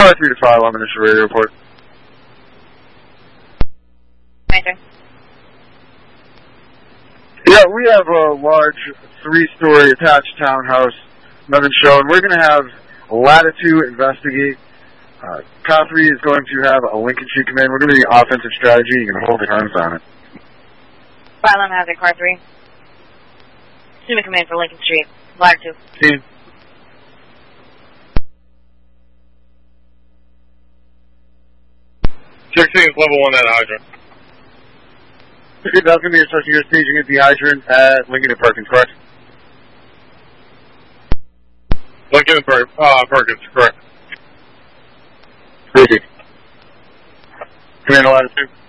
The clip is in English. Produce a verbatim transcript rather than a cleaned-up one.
Car three to five, I'm initial radio report. Major. Yeah, we have a large three-story attached townhouse, nothing showing. We're going to have Latitude investigate. Uh, Car three is going to have a Lincoln Street command. We're going to be offensive strategy. You can hold the guns on it. Violent hazard, car three. Assume a command for Lincoln Street. Latitude. Team. sixteen is level one at hydrant. Okay, that's going to be instructing your staging at the hydrant at Lincoln and Perkins, correct? Lincoln and per uh, Perkins, correct. Thank you. Command Latitude.